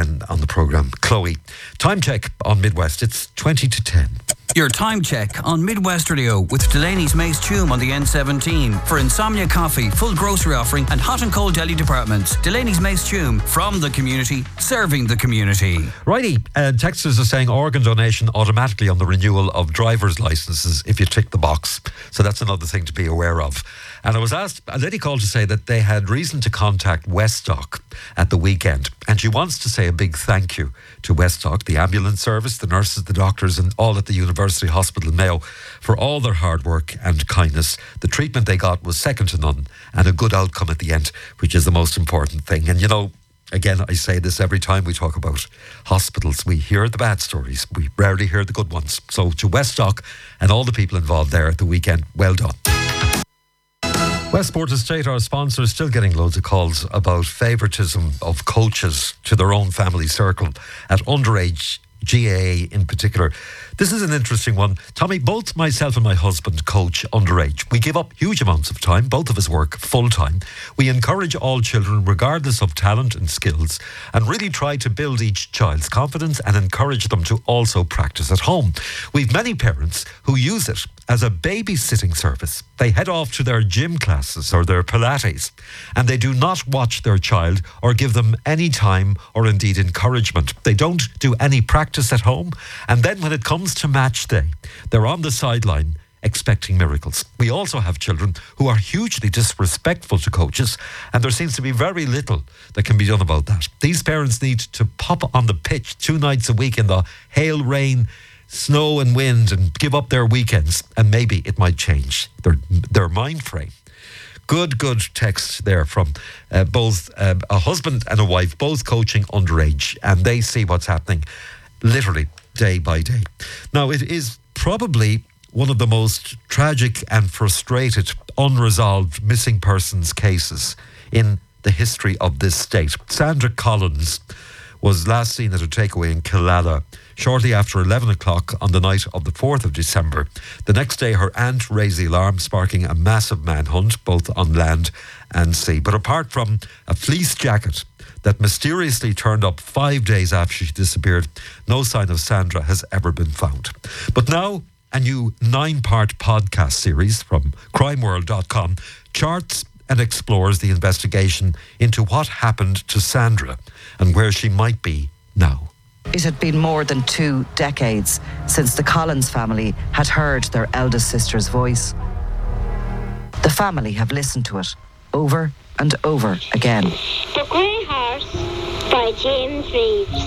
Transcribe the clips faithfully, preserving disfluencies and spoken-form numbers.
again on the programme. Chloe, time check on Midwest. It's twenty to ten. Your time check on Midwest Radio with Delaney's Mace Tume on the N seventeen. For Insomnia Coffee, full grocery offering and hot and cold deli departments. Delaney's Mace Tume, from the community, serving the community. Righty, uh, texters are saying organ donation automatically on the renewal of driver's licences if you tick the box. So that's another thing to be aware of. And I was asked, a lady called to say that they had reason to contact Westdock at the weekend. And she wants to say a big thank you to Westdock, the ambulance service, the nurses, the doctors, and all at the University Hospital Mayo for all their hard work and kindness. The treatment they got was second to none and a good outcome at the end, which is the most important thing. And you know, again, I say this every time we talk about hospitals. We hear the bad stories. We rarely hear the good ones. So to Westdock and all the people involved there at the weekend, well done. Westport Estate, our sponsor, is still getting loads of calls about favouritism of coaches to their own family circle at underage G A A in particular. This is an interesting one. Tommy, both myself and my husband coach underage. We give up huge amounts of time. Both of us work full time. We encourage all children, regardless of talent and skills, and really try to build each child's confidence and encourage them to also practice at home. We've many parents who use it as a babysitting service. They head off to their gym classes or their Pilates, and they do not watch their child or give them any time or indeed encouragement. They don't do any practice at home, and then when it comes to match day, they're on the sideline expecting miracles. We also have children who are hugely disrespectful to coaches, and there seems to be very little that can be done about that. These parents need to pop on the pitch two nights a week in the hail, rain, snow and wind and give up their weekends, and maybe it might change their their mind frame. Good, good text there from uh, both uh, a husband and a wife, both coaching underage, and they see what's happening literally day by day. Now, it is probably one of the most tragic and frustrated, unresolved missing persons cases in the history of this state. Sandra Collins was last seen at a takeaway in Killala shortly after eleven o'clock on the night of the fourth of December. The next day, her aunt raised the alarm, sparking a massive manhunt, both on land and sea. But apart from a fleece jacket that mysteriously turned up five days after she disappeared, no sign of Sandra has ever been found. But now, a new nine-part podcast series from crime world dot com charts and explores the investigation into what happened to Sandra and where she might be now. It had been more than two decades since the Collins family had heard their eldest sister's voice. The family have listened to it over and over again. The Grey Horse by James Reeves.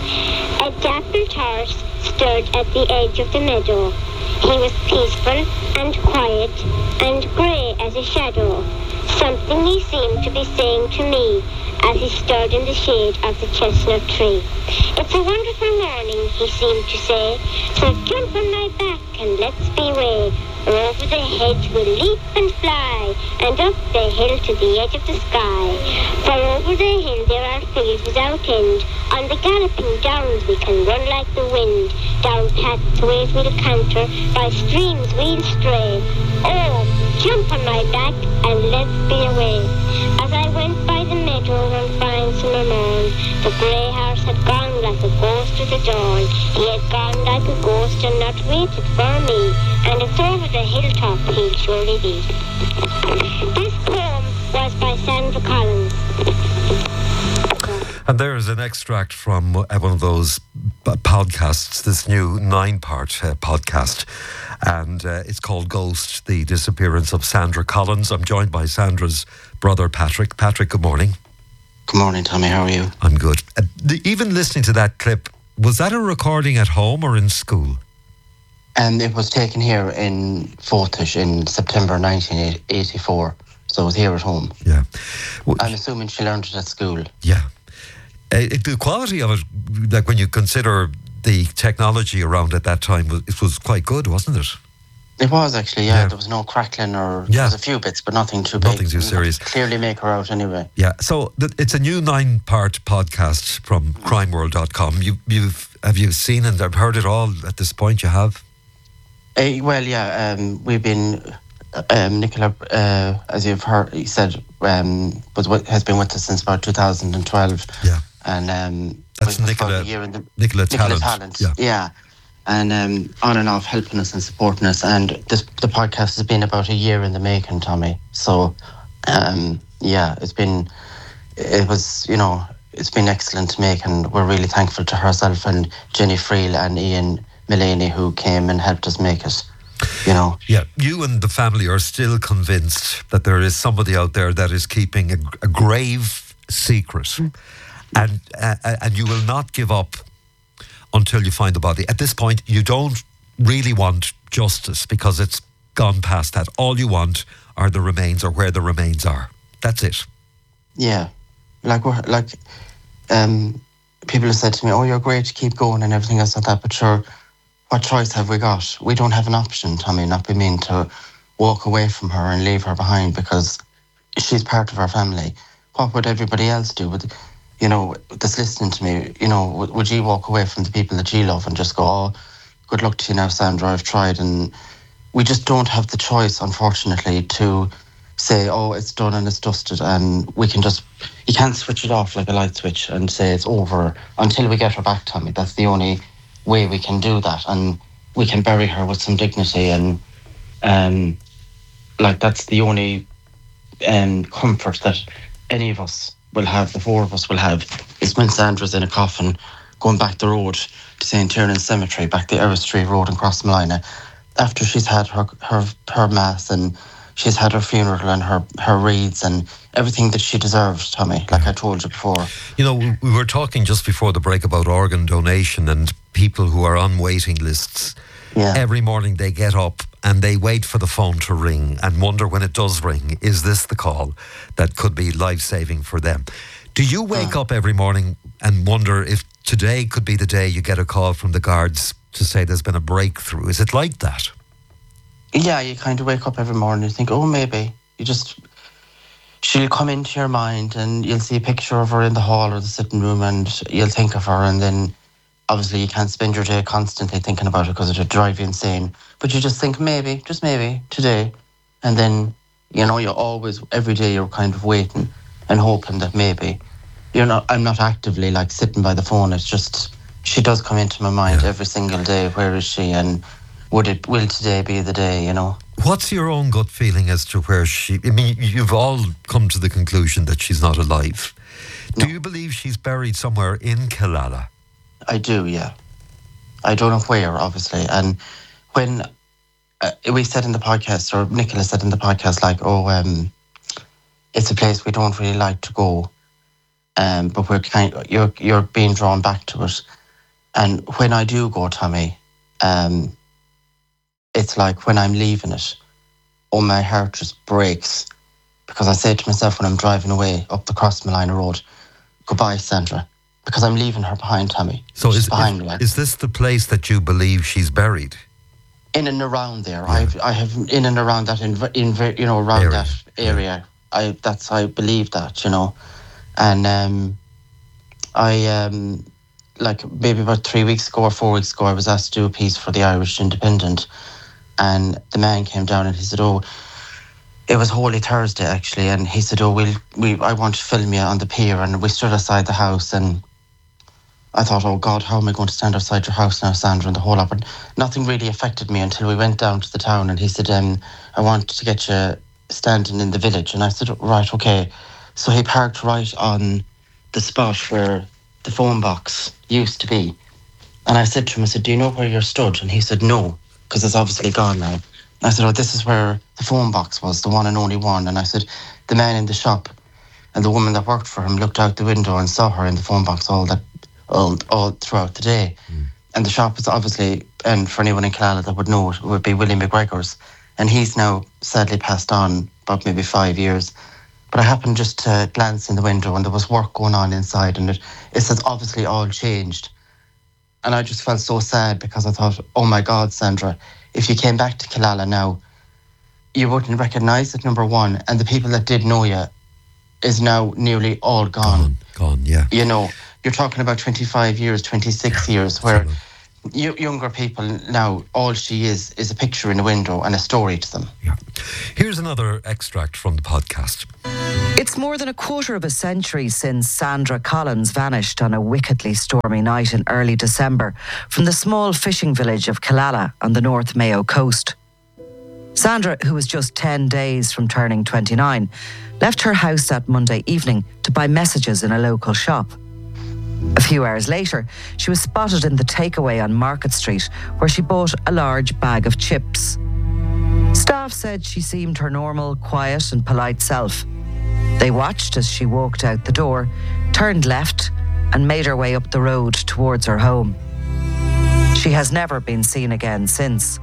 A dappled horse stood at the edge of the meadow. He was peaceful and quiet and grey as a shadow. Something he seemed to be saying to me as he stood in the shade of the chestnut tree. It's a wonderful morning, he seemed to say, so jump on my back and let's be away. Over the hedge we'll leap and fly, and up the hill to the edge of the sky. For over the hill there are fields without end. On the galloping downs we can run like the wind. Down pathways we'll canter, by streams we'll stray. Oh, jump on my back and let's be away. As I went by the meadow one fine summer morn, the grey horse had gone like a ghost at the dawn. He had gone like a ghost and not waited for me, and it's over the hilltop he'll surely be. This poem was by Sandra Collins. And there is an extract from uh, one of those b- podcasts, this new nine-part uh, podcast, and uh, it's called Ghost, the disappearance of Sandra Collins. I'm joined by Sandra's brother, Patrick. Patrick, good morning. Good morning, Tommy. How are you? I'm good. Uh, the, even listening to that clip, was that a recording at home or in school? And it was taken here in Fortish in September nineteen eighty-four. So it was here at home. Yeah. Well, I'm assuming she learned it at school. Yeah. Uh, it, the quality of it, like when you consider the technology around at that time, it was quite good, wasn't it? It was actually, yeah. Yeah. There was no crackling or... Yeah. There was a few bits, but nothing too big. Nothing too serious. Clearly make her out anyway. Yeah, so th- it's a new nine-part podcast from crime world dot com. You, you've, have you seen and have heard it all at this point? You have? Uh, well, yeah, um, we've been... Um, Nicola, uh, as you've heard, he said, um, was has been with us since about two thousand twelve. Yeah. And um, That's That's Nicola, year in the, Nicola, Nicola Talent. Talent. Yeah. yeah. And um, on and off helping us and supporting us. And this, the podcast has been about a year in the making, Tommy. So, um, yeah, it's been, it was, you know, it's been excellent to make, and we're really thankful to herself and Jenny Friel and Ian Mullaney who came and helped us make it, you know. Yeah, you and the family are still convinced that there is somebody out there that is keeping a, a grave secret, mm. and uh, and you will not give up until you find the body. At this point, you don't really want justice because it's gone past that. All you want are the remains, or where the remains are. That's it. Yeah, like we're, like um, people have said to me, "Oh, you're great to keep going," and everything else like that. But sure, what choice have we got? We don't have an option, Tommy. Not be mean to walk away from her and leave her behind because she's part of our family. What would everybody else do? Would you know, that's listening to me, you know, would, would you walk away from the people that you love and just go, oh, good luck to you now, Sandra, I've tried. And we just don't have the choice, unfortunately, to say, oh, it's done and it's dusted, and we can just, you can't switch it off like a light switch and say it's over until we get her back, Tommy. That's the only way we can do that, and we can bury her with some dignity, and um, like that's the only um, comfort that any of us will have, the four of us will have, is when Sandra's in a coffin going back the road to Saint Tiernan Cemetery, back the Erristry Road in Crossmolina, after she's had her, her her mass and she's had her funeral and her, her reads and everything that she deserves, Tommy, like I told you before. You know, we were talking just before the break about organ donation and people who are on waiting lists. Yeah. Every morning they get up and they wait for the phone to ring and wonder when it does ring, is this the call that could be life-saving for them? Do you wake uh. up every morning and wonder if today could be the day you get a call from the guards to say there's been a breakthrough? Is it like that? Yeah, you kind of wake up every morning and you think, oh, maybe. You just, she'll come into your mind and you'll see a picture of her in the hall or the sitting room and you'll think of her, and then obviously you can't spend your day constantly thinking about it because it'll drive you insane. But you just think maybe, just maybe, today. And then, you know, you're always, every day you're kind of waiting and hoping that maybe. You're not, I'm not actively like sitting by the phone. It's just, she does come into my mind yeah. every single day. Where is she? And would it, will today be the day, you know? What's your own gut feeling as to where she, I mean, you've all come to the conclusion that she's not alive. No. Do you believe she's buried somewhere in Killala? I do, yeah. I don't know where, obviously. And when uh, we said in the podcast, or Nicola said in the podcast, like, oh, um, it's a place we don't really like to go, um, but we're kind of, you're you're being drawn back to it. And when I do go, Tommy, um, it's like when I'm leaving it, oh, my heart just breaks, because I say to myself when I'm driving away up the Crossmolina Road, goodbye, Sandra. Because I'm leaving her behind, Tommy. So is, behind is, me, like. is this the place that you believe she's buried? In and around there. Yeah. I've, I have in and around that, in, in you know, around area. that area. Yeah. I that's I believe that, you know. And um, I, um, like maybe about three weeks ago or four weeks ago, I was asked to do a piece for the Irish Independent. And the man came down and he said, oh, it was Holy Thursday, actually. And he said, oh, we'll, we, I want to film you on the pier. And we stood outside the house and I thought, oh God, how am I going to stand outside your house now, Sandra, and the whole lot? But nothing really affected me until we went down to the town and he said, um, I want to get you standing in the village. And I said, right, okay. So he parked right on the spot where the phone box used to be. And I said to him, I said, do you know where you're stood? And he said, no, because it's obviously gone now. And I said, oh, this is where the phone box was, the one and only one. And I said, the man in the shop and the woman that worked for him looked out the window and saw her in the phone box all that all, all throughout the day. Mm. And the shop was obviously, and for anyone in Killala that would know it, would be Willie McGregor's. And he's now sadly passed on about maybe five years. But I happened just to glance in the window and there was work going on inside, and it, it says obviously all changed. And I just felt so sad because I thought, oh my God, Sandra, if you came back to Killala now, you wouldn't recognise it, number one. And the people that did know you is now nearly all gone. Gone, gone, yeah. You know, you're talking about twenty-five years, twenty-six years, where y- younger people now, all she is is a picture in a window and a story to them. Yeah. Here's another extract from the podcast. It's more than a quarter of a century since Sandra Collins vanished on a wickedly stormy night in early December from the small fishing village of Killala on the North Mayo coast. Sandra, who was just ten days from turning twenty-nine, left her house that Monday evening to buy messages in a local shop. A few hours later, she was spotted in the takeaway on Market Street, where she bought a large bag of chips. Staff said she seemed her normal, quiet and polite self. They watched as she walked out the door, turned left and made her way up the road towards her home. She has never been seen again since.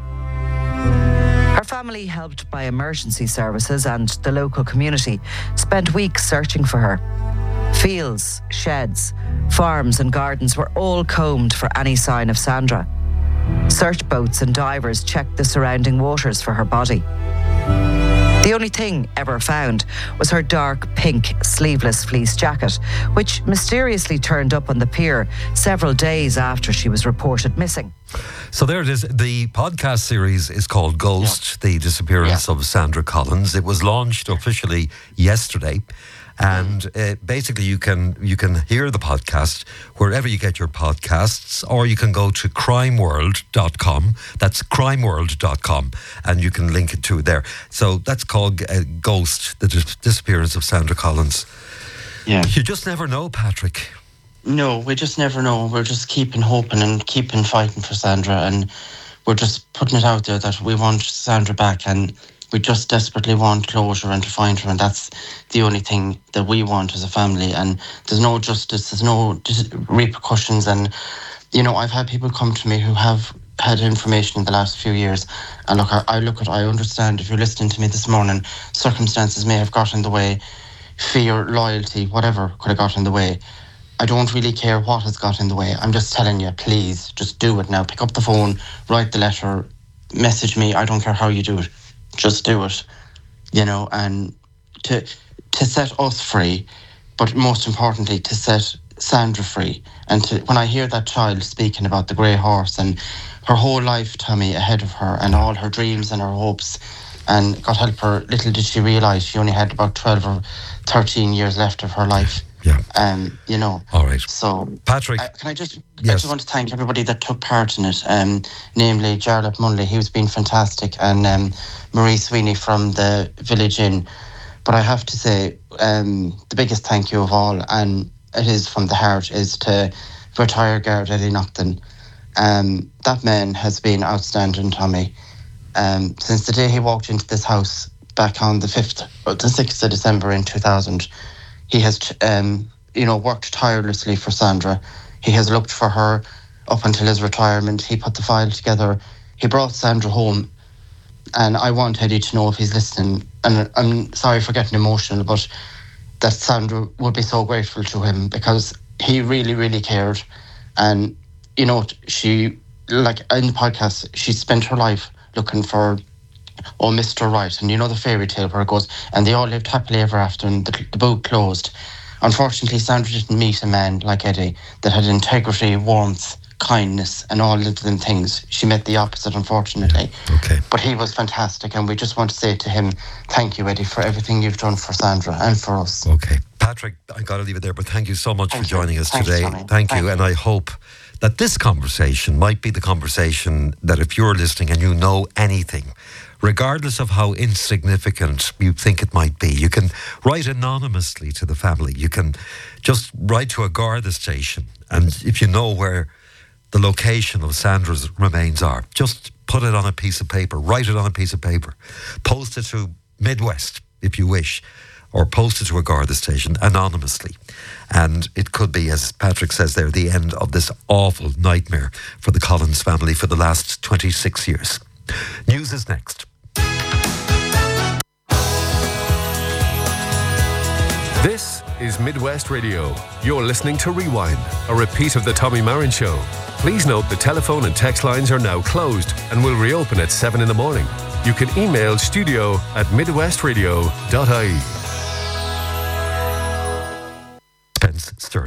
Her family, helped by emergency services and the local community, spent weeks searching for her. Fields, sheds, farms and gardens were all combed for any sign of Sandra. Search boats and divers checked the surrounding waters for her body. The only thing ever found was her dark pink sleeveless fleece jacket, which mysteriously turned up on the pier several days after she was reported missing. So there it is. The podcast series is called Ghost, yeah. The Disappearance yeah. of Sandra Collins. It was launched officially yesterday. And uh, basically you can you can hear the podcast wherever you get your podcasts, or you can go to crime world dot com. That's crime world dot com, and you can link it to it there. So that's called uh, Ghost, the dis- disappearance of Sandra Collins. Yeah. You just never know, Patrick. No, we just never know. We're just keeping hoping and keeping fighting for Sandra, and we're just putting it out there that we want Sandra back, and we just desperately want closure and to find her, and that's the only thing that we want as a family. And there's no justice, there's no dis- repercussions. And, you know, I've had people come to me who have had information in the last few years. And look, I, I look at, I understand if you're listening to me this morning, circumstances may have got in the way, fear, loyalty, whatever could have got in the way. I don't really care what has got in the way. I'm just telling you, please, just do it now. Pick up the phone, write the letter, message me. I don't care how you do it. Just do it, you know, and to to set us free, but most importantly, to set Sandra free. And to, when I hear that child speaking about the grey horse and her whole life, Tommy, ahead of her, and all her dreams and her hopes, and God help her, little did she realise she only had about twelve or thirteen years left of her life. Yeah. Um, you know. All right. So, Patrick, uh, can I just? Yes. I just want to thank everybody that took part in it. Um, namely Jarlath Munley, he was being fantastic, and um, Marie Sweeney from the Village Inn. But I have to say, um, the biggest thank you of all, and it is from the heart, is to retired guard Eddie Nocton. Um, that man has been outstanding, Tommy. Um, since the day he walked into this house back on the fifth or the sixth of December in two thousand. He has, um, you know, worked tirelessly for Sandra. He has looked for her up until his retirement. He put the file together. He brought Sandra home. And I want Eddie to know if he's listening. And I'm sorry for getting emotional, but that Sandra would be so grateful to him, because he really, really cared. And, you know, she, like in the podcast, she spent her life looking for Oh, Mister Right, and you know the fairy tale where it goes, and they all lived happily ever after, and the, the book closed. Unfortunately, Sandra didn't meet a man like Eddie that had integrity, warmth, kindness, and all of them things. She met the opposite, unfortunately. Okay. But he was fantastic, and we just want to say to him, thank you, Eddie, for everything you've done for Sandra and for us. Okay. Patrick, I got to leave it there, but thank you so much thank for joining you. us Thanks, today. Tommy. Thank, thank you, you, and I hope that this conversation might be the conversation that if you're listening and you know anything, regardless of how insignificant you think it might be, you can write anonymously to the family. You can just write to a Garda station, and if you know where the location of Sandra's remains are, just put it on a piece of paper, write it on a piece of paper, post it to Midwest if you wish, or post it to a Garda station anonymously. And it could be, as Patrick says there, the end of this awful nightmare for the Collins family for the last twenty-six years. News is next. This is Midwest Radio. You're listening to Rewind, a repeat of the Tommy Marin Show. Please note the telephone and text lines are now closed and will reopen at seven in the morning. You can email studio at midwestradio dot I E. Spence Sterling.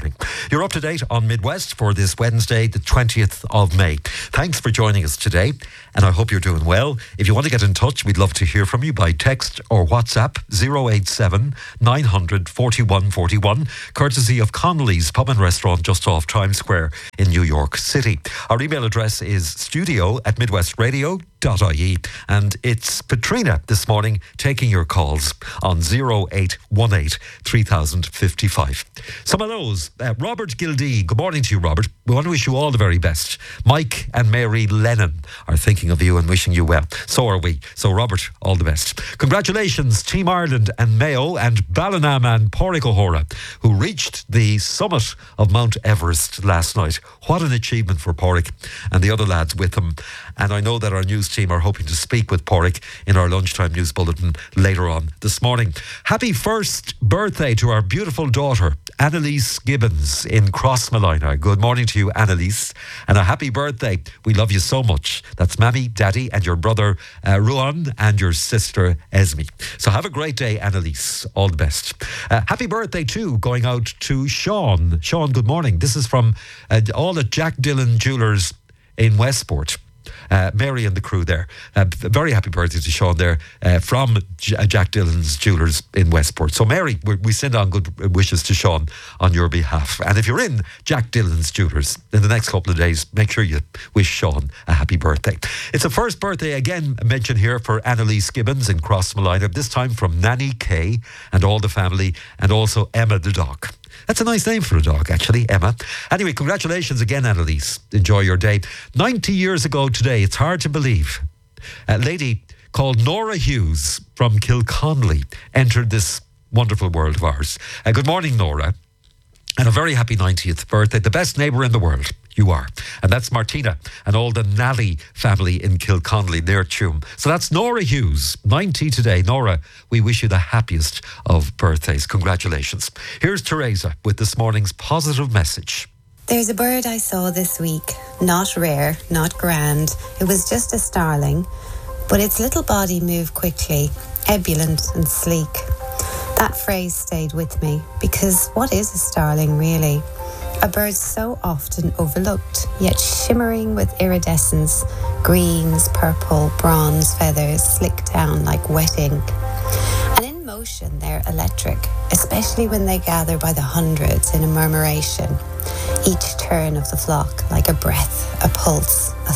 You're up to date on Midwest for this Wednesday, the twentieth of May. Thanks for joining us today, and I hope you're doing well. If you want to get in touch, we'd love to hear from you by text or WhatsApp zero eight seven, nine hundred, forty-one forty-one, courtesy of Connolly's Pub and Restaurant just off Times Square in New York City. Our email address is studio at midwestradio dot I E, and it's Katrina this morning taking your calls on zero eight one eight, three thousand fifty-five. Some of those, uh, Robert Gildee, good morning to you, Robert. We want to wish you all the very best. Mike and Mary Lennon are thinking of you and wishing you well. So are we. So Robert, all the best. Congratulations, Team Ireland and Mayo and Ballynam and Pádraig O'Hora, who reached the summit of Mount Everest last night. What an achievement for Pádraig and the other lads with him. And I know that our news team are hoping to speak with Pádraig in our lunchtime news bulletin later on this morning. Happy first birthday to our beautiful daughter, Annalise Gibbons in Crossmolina. Good morning to you, Annalise, and a happy birthday. We love you so much. That's Mammy, Daddy, and your brother uh, Ruan and your sister Esme. So have a great day, Annalise. All the best. Uh, happy birthday too going out to Sean. Sean, good morning. This is from uh, all at Jack Dillon Jewelers in Westport. Uh, Mary and the crew there. Uh, very happy birthday to Sean there uh, from J- Jack Dillon's Jewelers in Westport. So Mary, we, we send on good wishes to Sean on your behalf. And if you're in Jack Dillon's Jewelers in the next couple of days, make sure you wish Sean a happy birthday. It's a first birthday again mentioned here for Annalise Gibbons in Crossmolina, this time from Nanny Kay and all the family, and also Emma the dog. That's a nice name for a dog, actually, Emma. Anyway, congratulations again, Annalise. Enjoy your day. ninety years ago today, it's hard to believe, a lady called Nora Hughes from Kilconnelly entered this wonderful world of ours. Uh, good morning, Nora. And a very happy ninetieth birthday. The best neighbour in the world. You are. And that's Martina and all the Nally family in Kilconnelly, near Tuam. So that's Nora Hughes, ninety today. Nora, we wish you the happiest of birthdays. Congratulations. Here's Teresa with this morning's positive message. There's a bird I saw this week. Not rare, not grand. It was just a starling. But its little body moved quickly, ebullient and sleek. That phrase stayed with me, because what is a starling really? A bird so often overlooked, yet shimmering with iridescence, greens, purple, bronze feathers slick down like wet ink. And in motion they're electric, especially when they gather by the hundreds in a murmuration, each turn of the flock like a breath, a pulse, a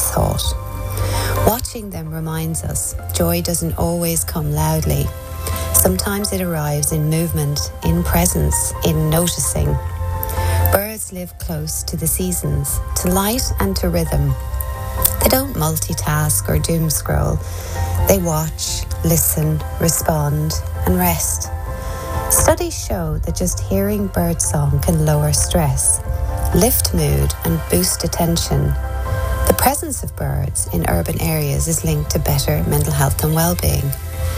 thought. Watching them reminds us joy doesn't always come loudly. Sometimes it arrives in movement, in presence, in noticing. Birds live close to the seasons, to light and to rhythm. They don't multitask or doom scroll. They watch, listen, respond, and rest. Studies show that just hearing birdsong can lower stress, lift mood, and boost attention. The presence of birds in urban areas is linked to better mental health and well-being.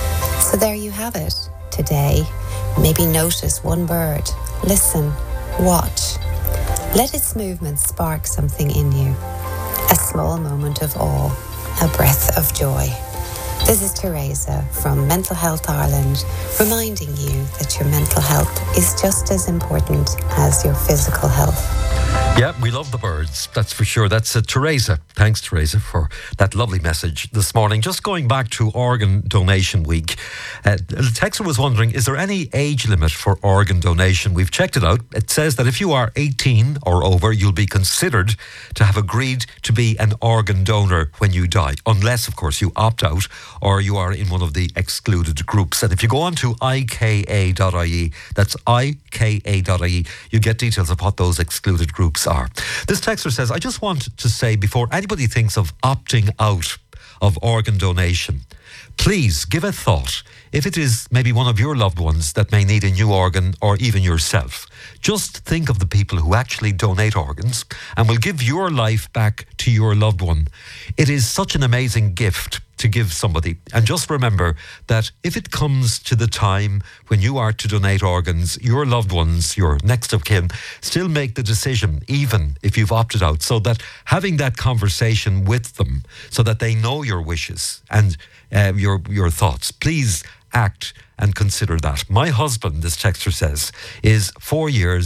So there you have it. Today, maybe notice one bird, listen, watch. Let its movement spark something in you. A small moment of awe, a breath of joy. This is Teresa from Mental Health Ireland, reminding you that your mental health is just as important as your physical health. Yeah, we love the birds, that's for sure. That's uh, Teresa. Thanks, Teresa, for that lovely message this morning. Just going back to Organ Donation Week, uh, the texter was wondering, is there any age limit for organ donation? We've checked it out. It says that if you are eighteen or over, you'll be considered to have agreed to be an organ donor when you die, unless, of course, you opt out or you are in one of the excluded groups. And if you go on to I K A dot I E, that's I K A dot I E, you get details of what those excluded groups are. This texter says, I just want to say, before anybody thinks of opting out of organ donation, please give a thought if it is maybe one of your loved ones that may need a new organ, or even yourself. Just think of the people who actually donate organs and will give your life back to your loved one. It is such an amazing gift to give somebody. And just remember that if it comes to the time when you are to donate organs, your loved ones, your next of kin, still make the decision, even if you've opted out, so that having that conversation with them so that they know your wishes and uh, your your thoughts. Please act and consider that. My husband, this texter says, is four years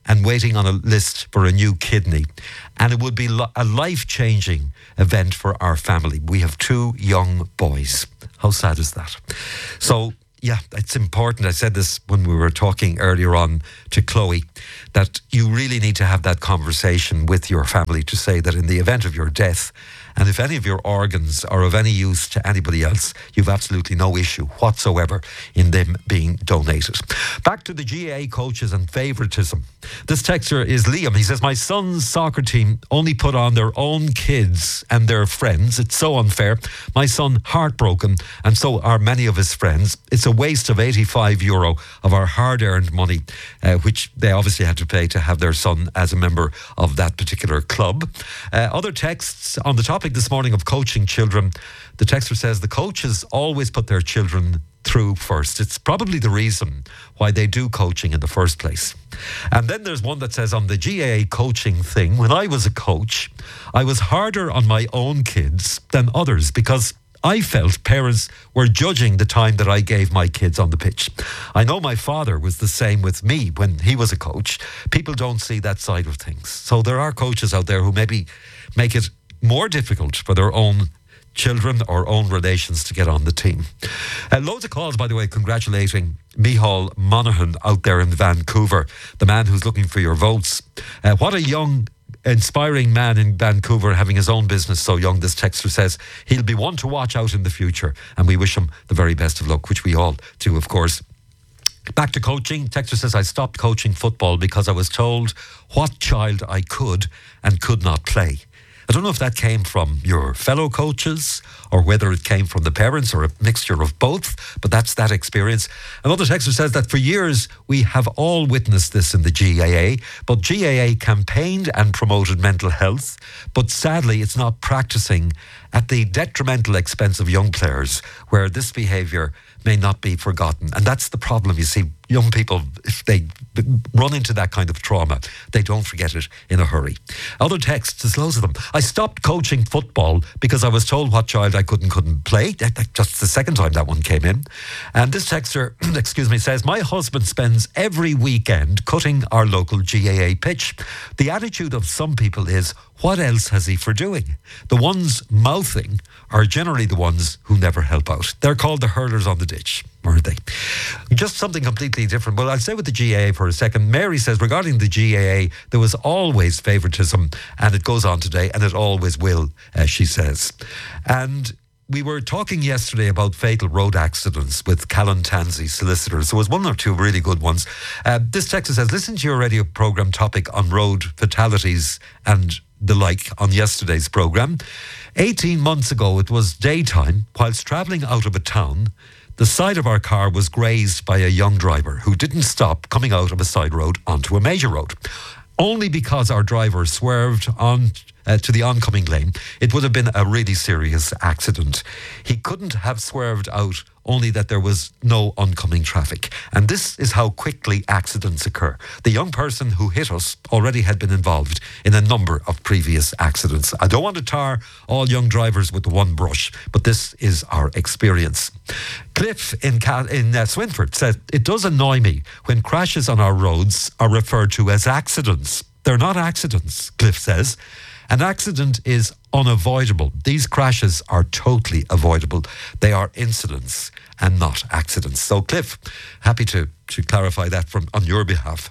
and waiting on a list for a new kidney. And it would be lo- a life-changing event for our family. We have two young boys. How sad is that? So, yeah, it's important. I said this when we were talking earlier on to Chloe, that you really need to have that conversation with your family to say that in the event of your death, and if any of your organs are of any use to anybody else, you've absolutely no issue whatsoever in them being donated. Back to the G A A coaches and favouritism. This texter is Liam. He says, my son's soccer team only put on their own kids and their friends. It's so unfair. My son heartbroken, and so are many of his friends. It's a waste of eighty-five euro of our hard-earned money, uh, which they obviously had to pay to have their son as a member of that particular club. Uh, other texts on the topic this morning of coaching children. The texter says the coaches always put their children through first. It's probably the reason why they do coaching in the first place. And then there's one that says on the G A A coaching thing, when I was a coach, I was harder on my own kids than others because I felt parents were judging the time that I gave my kids on the pitch. I know my father was the same with me when he was a coach. People don't see that side of things. So there are coaches out there who maybe make it more difficult for their own children or own relations to get on the team. Uh, loads of calls, by the way, congratulating Micheál Monaghan out there in Vancouver, the man who's looking for your votes. Uh, what a young, inspiring man in Vancouver, having his own business so young. This texter says he'll be one to watch out in the future, and we wish him the very best of luck, which we all do, of course. Back to coaching. Texter says, I stopped coaching football because I was told what child I could and could not play. I don't know if that came from your fellow coaches or whether it came from the parents or a mixture of both, but that's that experience. Another texter says that for years we have all witnessed this in the G A A, but G A A campaigned and promoted mental health, but sadly it's not practicing at the detrimental expense of young players where this behaviour may not be forgotten. And that's the problem. You see, young people, if they run into that kind of trauma, they don't forget it in a hurry. Other texts, there's loads of them. I stopped coaching football because I was told what child I couldn't couldn't play. That, that, just the second time that one came in. And this texter, excuse me, says, my husband spends every weekend cutting our local G A A pitch. The attitude of some people is, what else has he for doing? The ones mouthing are generally the ones who never help out. They're called the hurlers on the ditch, aren't they? Just something completely different. Well, I'll stay with the G A A for a second. Mary says, regarding the G A A, there was always favouritism, and it goes on today, and it always will, as she says. And we were talking yesterday about fatal road accidents with Callan Tansey solicitors. There was one or two really good ones. Uh, this texter says, listen to your radio programme topic on road fatalities and the like on yesterday's programme. eighteen months ago, it was daytime. Whilst travelling out of a town, the side of our car was grazed by a young driver who didn't stop coming out of a side road onto a major road. Only because our driver swerved on uh, to the oncoming lane, it would have been a really serious accident. He couldn't have swerved out, only that there was no oncoming traffic. And this is how quickly accidents occur. The young person who hit us already had been involved in a number of previous accidents. I don't want to tar all young drivers with one brush, but this is our experience. Cliff in, Cal- in uh, Swinford said, it does annoy me when crashes on our roads are referred to as accidents. They're not accidents, Cliff says. An accident is unavoidable. These crashes are totally avoidable. They are incidents and not accidents. So, Cliff, happy to, to clarify that from on your behalf.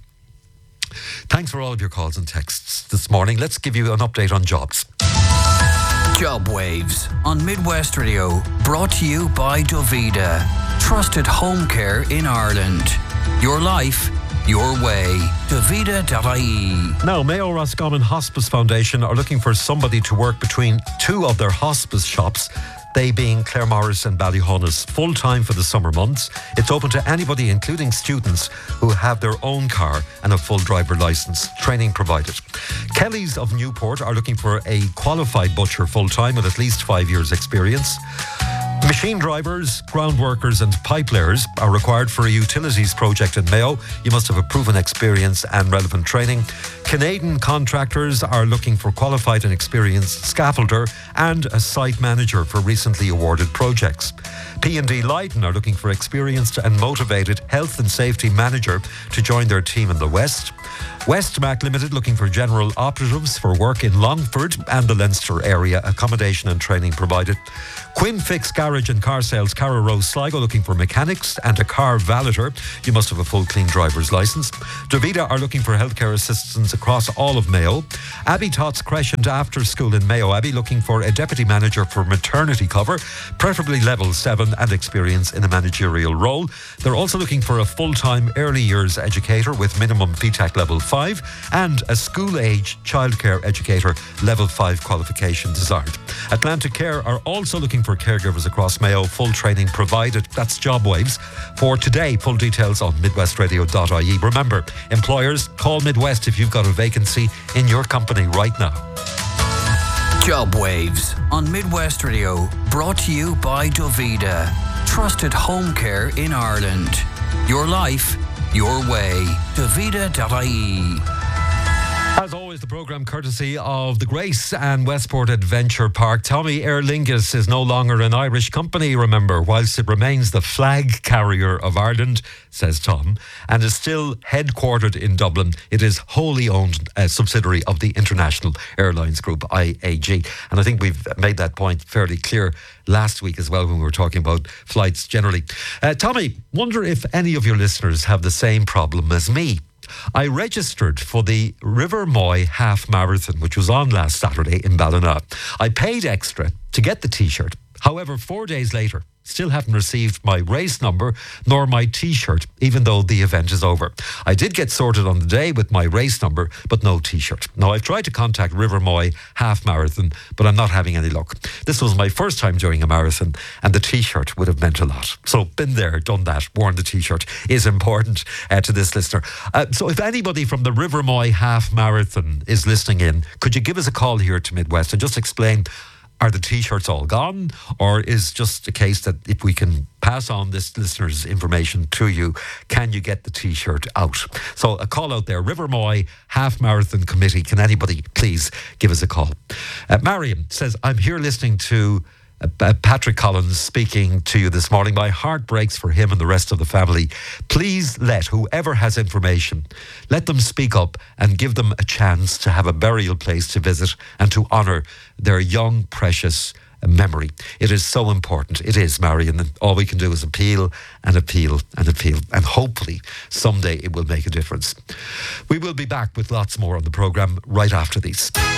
Thanks for all of your calls and texts this morning. Let's give you an update on jobs. Job Waves on Midwest Radio, brought to you by Dovida, trusted home care in Ireland. Your life, your way. Dovida dot I E. Now, Mayo Roscommon Hospice Foundation are looking for somebody to work between two of their hospice shops, they being Claremorris and Ballyhonus, full-time for the summer months. It's open to anybody, including students, who have their own car and a full driver licence. Training provided. Kelly's of Newport are looking for a qualified butcher full-time with at least five years' experience. Machine drivers, ground workers and pipe layers are required for a utilities project in Mayo. You must have a proven experience and relevant training. Canadian contractors are looking for qualified and experienced scaffolder and a site manager for recently awarded projects. P and D Leiden are looking for experienced and motivated health and safety manager to join their team in the West. Westmac Limited looking for general operatives for work in Longford and the Leinster area. Accommodation and training provided. Quinn Fix Garage and Car Sales, Carrow Row, Sligo looking for mechanics and a car valeter. You must have a full clean driver's licence. Davida are looking for healthcare assistants across all of Mayo. Abbey Tots Creche and After School in Mayo Abbey looking for a deputy manager for maternity cover, preferably level seven and experience in a managerial role. They're also looking for a full-time early years educator with minimum F E T A C level five and a school-age childcare educator level five qualification desired. Atlantic Care are also looking for caregivers across Mayo, full training provided. That's JobWaves. For today, full details on midwest radio dot I E. Remember, employers, call Midwest if you've got a vacancy in your company right now. JobWaves on Midwest Radio, brought to you by Davida. Trusted home care in Ireland. Your life, your way. Davida dot I E. As always, the programme courtesy of the Grace and Westport Adventure Park. Tommy, Aer Lingus is no longer an Irish company, remember, whilst it remains the flag carrier of Ireland, says Tom, and is still headquartered in Dublin. It is wholly owned a subsidiary of the International Airlines Group, I A G. And I think we've made that point fairly clear last week as well when we were talking about flights generally. Uh, Tommy, wonder if any of your listeners have the same problem as me. I registered for the River Moy Half Marathon, which was on last Saturday in Ballina. I paid extra to get the T-shirt. However, four days later, still haven't received my race number nor my T-shirt, even though the event is over. I did get sorted on the day with my race number, but no T-shirt. Now, I've tried to contact River Moy Half Marathon, but I'm not having any luck. This was my first time doing a marathon, and the T-shirt would have meant a lot. So, been there, done that, worn the T-shirt is important uh, to this listener. Uh, so, if anybody from the River Moy Half Marathon is listening in, could you give us a call here to Midwest and just explain, are the T-shirts all gone, or is just a case that if we can pass on this listener's information to you, can you get the T-shirt out? So a call out there, River Moy Half Marathon Committee, can anybody please give us a call? Uh, Mariam says, I'm here listening to Uh, Patrick Collins speaking to you this morning. My heart breaks for him and the rest of the family. Please let whoever has information, let them speak up and give them a chance to have a burial place to visit and to honour their young, precious memory. It is so important. It is, Marion. And all we can do is appeal and appeal and appeal. And hopefully someday it will make a difference. We will be back with lots more on the programme right after these.